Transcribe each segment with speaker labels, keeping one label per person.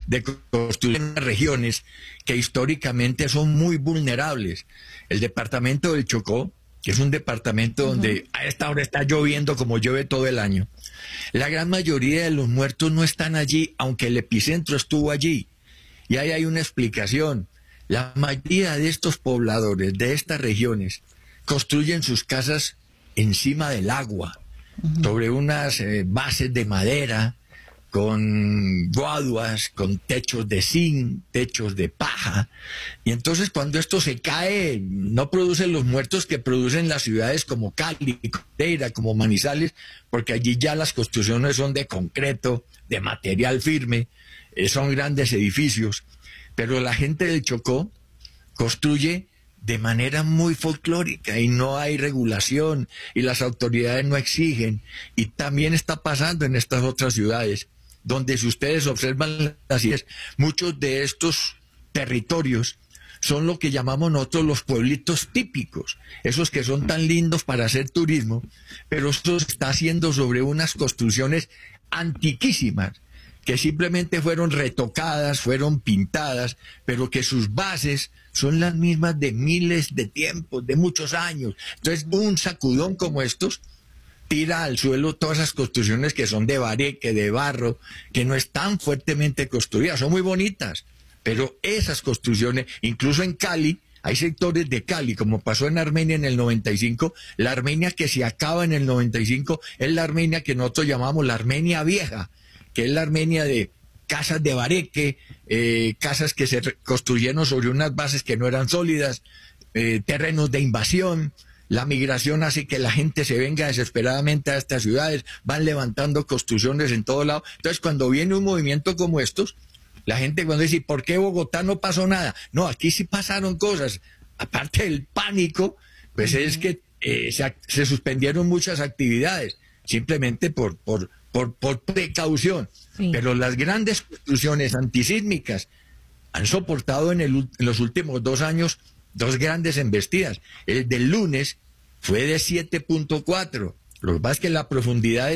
Speaker 1: de construir en regiones que históricamente son muy vulnerables. El departamento del Chocó, que es un departamento donde a esta hora está lloviendo como llueve todo el año. La gran mayoría de los muertos no están allí, aunque el epicentro estuvo allí. Y ahí hay una explicación. La mayoría de estos pobladores de estas regiones construyen sus casas encima del agua, sobre unas bases de madera, con guaduas, con techos de zinc, techos de paja. Y entonces cuando esto se cae, no producen los muertos que producen las ciudades como Cali, Pereira, como Manizales, porque allí ya las construcciones son de concreto, de material firme, son grandes edificios. Pero la gente del Chocó construye de manera muy folclórica y no hay regulación y las autoridades no exigen. Y también está pasando en estas otras ciudades, donde si ustedes observan así es, muchos de estos territorios son lo que llamamos nosotros los pueblitos típicos, esos que son tan lindos para hacer turismo, pero esto se está haciendo sobre unas construcciones antiquísimas, que simplemente fueron retocadas, fueron pintadas, pero que sus bases son las mismas de miles de tiempos, de muchos años. Entonces, un sacudón como estos tira al suelo todas esas construcciones que son de bareque, de barro, que no están fuertemente construidas, son muy bonitas, pero esas construcciones, incluso en Cali, hay sectores de Cali, como pasó en Armenia en el 95, la Armenia que se acaba en el 95 es la Armenia que nosotros llamamos la Armenia vieja, que es la Armenia de casas de bareque, casas que se construyeron sobre unas bases que no eran sólidas, terrenos de invasión. La migración hace que la gente se venga desesperadamente a estas ciudades, van levantando construcciones en todo lado. Entonces, cuando viene un movimiento como estos, la gente cuando dice, ¿por qué Bogotá no pasó nada? No, aquí sí pasaron cosas. Aparte del pánico, pues es que se suspendieron muchas actividades, simplemente por precaución. Sí. Pero las grandes construcciones antisísmicas han soportado en los últimos 2 años 2 grandes embestidas. El del lunes fue de 7.4. Lo que pasa es que la profundidad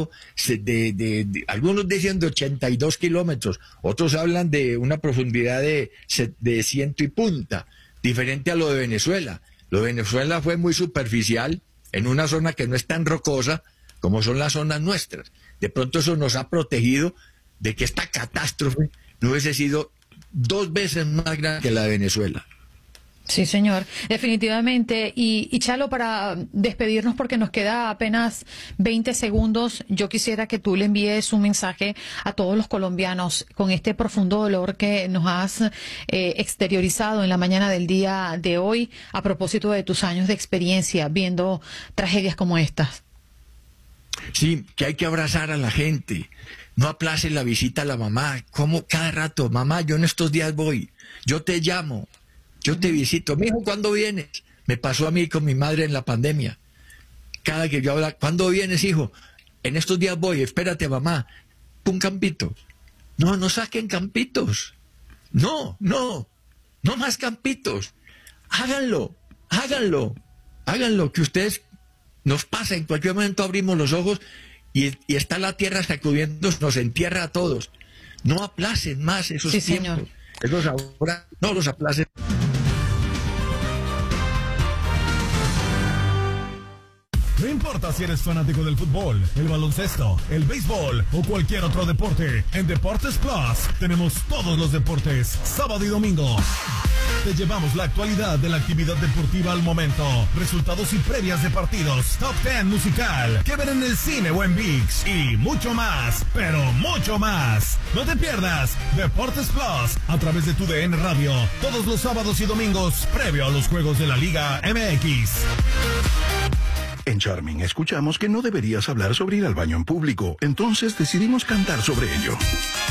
Speaker 1: de algunos dicen de 82 kilómetros, otros hablan de una profundidad de 100 y punta, diferente a lo de Venezuela. Lo de Venezuela fue muy superficial, en una zona que no es tan rocosa como son las zonas nuestras. De pronto eso nos ha protegido de que esta catástrofe no hubiese sido 2 veces más grande que la de Venezuela.
Speaker 2: Sí, señor, definitivamente. Y Chalo, para despedirnos, porque nos queda apenas 20 segundos, yo quisiera que tú le envíes un mensaje a todos los colombianos con este profundo dolor que nos has exteriorizado en la mañana del día de hoy a propósito de tus años de experiencia viendo tragedias como estas.
Speaker 1: Sí, que hay que abrazar a la gente. No aplace la visita a la mamá. Como cada rato, mamá, yo en estos días voy, yo te llamo. Yo te visito. Mijo, ¿cuándo vienes? Me pasó a mí con mi madre en la pandemia. Cada que yo hablaba, ¿cuándo vienes, hijo? En estos días voy, espérate, mamá. Un campito. No saquen campitos. No más campitos. Háganlo, que ustedes nos pasa. En cualquier momento abrimos los ojos y está la tierra sacudiéndonos, nos entierra a todos. No aplacen más esos tiempos. Señor. Esos ahora no los aplacen.
Speaker 3: No importa si eres fanático del fútbol, el baloncesto, el béisbol o cualquier otro deporte, en Deportes Plus tenemos todos los deportes, sábado y domingo. Te llevamos la actualidad de la actividad deportiva al momento, resultados y previas de partidos, top 10 musical, que ver en el cine o en ViX y mucho más, pero mucho más. No te pierdas Deportes Plus a través de tu DN Radio, todos los sábados y domingos, previo a los juegos de la Liga MX.
Speaker 4: En Charming escuchamos que no deberías hablar sobre ir al baño en público, entonces decidimos cantar sobre ello.